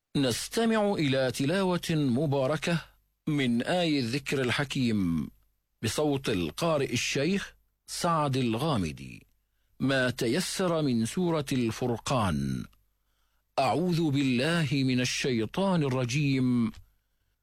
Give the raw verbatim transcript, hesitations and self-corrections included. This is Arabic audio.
نستمع إلى تلاوة مباركة من آي الذكر الحكيم بصوت القارئ الشيخ سعد الغامدي، ما تيسر من سورة الفرقان. أعوذ بالله من الشيطان الرجيم.